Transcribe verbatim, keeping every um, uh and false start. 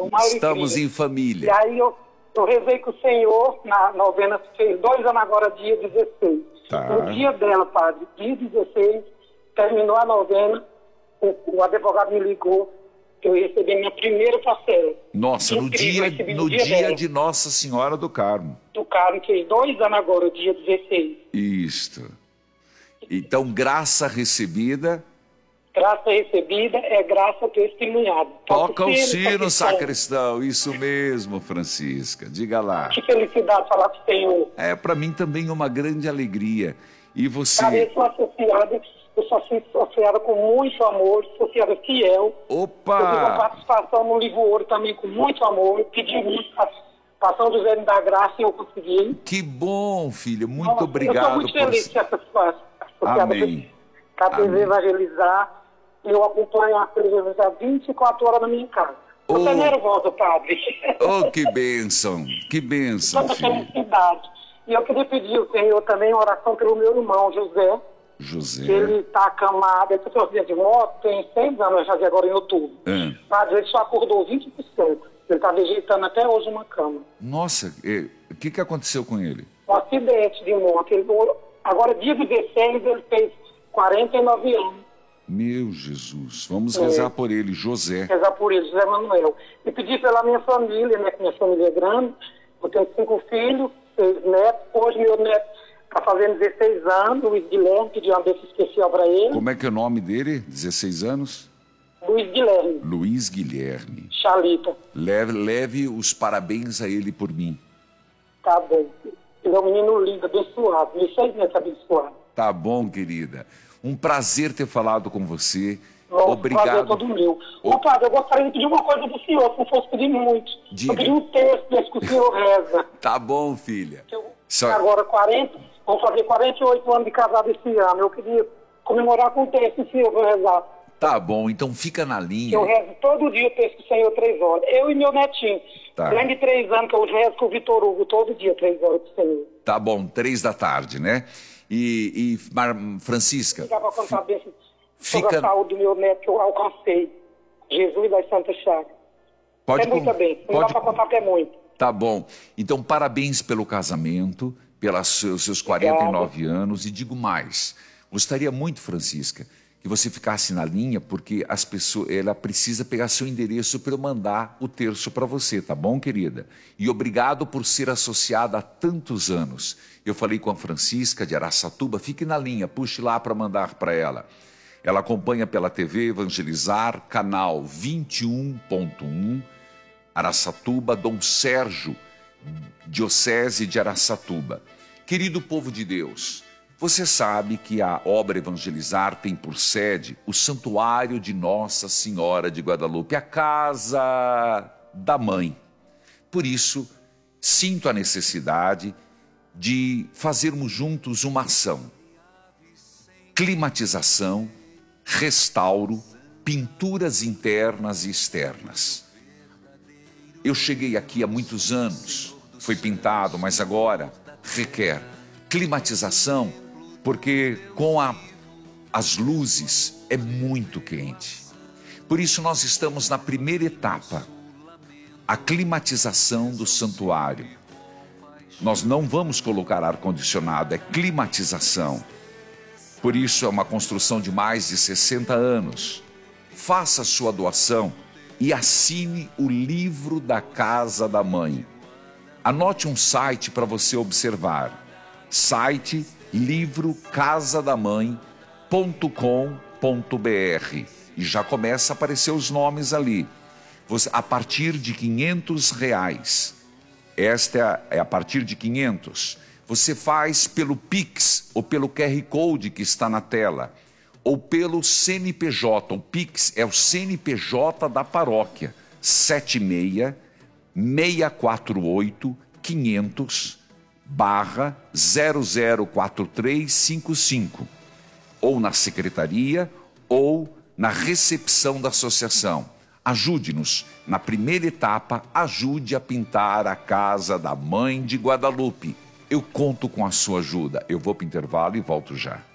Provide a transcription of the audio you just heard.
uma Estamos alegria. em família. E aí eu, eu rezei com o Senhor na novena, fez dois anos agora, dia dezesseis. Tá. No dia dela, padre, dia dezesseis, terminou a novena, o, o advogado me ligou, eu recebi a minha primeira parcela. Nossa, no Incrível, dia, recebi no dia dela. de Nossa Senhora do Carmo. Do Carmo, fez dois anos agora, o dia dezesseis. Isto. Então, graça recebida. Graça recebida é graça testemunhada. Toca o sino, sacristão. sacristão. Isso mesmo, Francisca. Diga lá. Que felicidade falar com o Senhor. É para mim também uma grande alegria. E você... Cara, eu sou associada, eu sou associada com muito amor, associada fiel. Opa! Eu tive uma participação no Livro Ouro também com muito amor. Pedi muito para São José me dar graça e eu consegui. Que bom, filha. Muito Nossa, obrigado. Eu estou muito feliz de ser associada Amém. com a T V Amém. Evangelizar. Eu acompanho a T V Evangelizar vinte e quatro horas na minha casa. Eu estou Oh. nervosa, padre. Oh, que bênção. Que bênção, Tanta filha. felicidade. E eu queria pedir ao Senhor também uma oração pelo meu irmão, José. José. Ele está acamado, ele tem dia de moto, tem seis anos, já de agora em outubro. Ah. Mas ele só acordou vinte por cento. Ele está vegetando até hoje uma cama. Nossa, é, o que, que aconteceu com ele? Um acidente de moto. Ele, agora, dia dezesseis, ele fez quarenta e nove anos. Meu Jesus. Vamos É. rezar por ele, José. Rezar por ele, José Manuel. E pedir pela minha família, né, que minha família é grande. Eu tenho cinco filhos, seis netos. Hoje meu neto está fazendo dezesseis anos, Luiz Guilherme, pedi uma benção especial para ele. Como é que é o nome dele? dezesseis anos? Luiz Guilherme, Luiz Guilherme. Chalita. Leve, leve os parabéns a ele por mim. Tá bom. Ele é um menino lindo, abençoado. Me seis netos abençoados. Tá bom, querida. Um prazer ter falado com você. Nossa, Obrigado. prazer é todo meu. Ô, padre, eu gostaria de pedir uma coisa do senhor, se não fosse pedir muito. Diga. Eu pedi um texto desse que o senhor reza. Tá bom, filha. Eu, Só- Agora, quarenta, vou fazer quarenta e oito anos de casado esse ano. Eu queria comemorar com o texto que o senhor vai rezar. Tá bom, então fica na linha. Eu rezo todo dia o texto do Senhor, três horas. Eu e meu netinho. Tá. Além de três anos que eu rezo com o Vitor Hugo, todo dia, três horas pro Senhor. Tá bom, três da tarde, né? E, e Mar- Francisca, Dá para contar bem sobre fica- a saúde do meu neto que eu alcancei. Jesus das Santas Chagas. pode... É muito com- bem. Não dá pode para com- contar que é muito. Tá bom. Então, parabéns pelo casamento, pelos seus, seus quarenta e nove anos. E digo mais, gostaria muito, Francisca, que você ficasse na linha, porque as pessoas, ela precisa pegar seu endereço para eu mandar o terço para você, tá bom, querida? E obrigado por ser associada há tantos anos. Eu falei com a Francisca de Araçatuba, fique na linha, puxe lá para mandar para ela. Ela acompanha pela T V Evangelizar, canal vinte e um ponto um, Araçatuba, Dom Sérgio, Diocese de Araçatuba. Querido povo de Deus, você sabe que a obra Evangelizar tem por sede o Santuário de Nossa Senhora de Guadalupe, a casa da mãe. Por isso, sinto a necessidade de fazermos juntos uma ação. Climatização, restauro, pinturas internas e externas. Eu cheguei aqui há muitos anos, foi pintado, mas agora requer climatização, porque com a, as luzes é muito quente. Por isso nós estamos na primeira etapa, a climatização do santuário. Nós não vamos colocar ar-condicionado, é climatização. Por isso é uma construção de mais de sessenta anos. Faça sua doação e assine o livro da Casa da Mãe. Anote um site para você observar. Site livro casa da mãe ponto com ponto br. E já começa a aparecer os nomes ali. Você, a partir de quinhentos reais. Esta é a, é a partir de quinhentos. Você faz pelo Pix ou pelo Q R Code que está na tela. Ou pelo C N P J. O Pix é o C N P J da paróquia. sete seis seis quatro oito quinhentos barra zero zero quatro três cinco cinco. Ou na secretaria ou na recepção da associação. Ajude-nos. Na primeira etapa, ajude a pintar a Casa da Mãe de Guadalupe. Eu conto com a sua ajuda. Eu vou para o intervalo e volto já.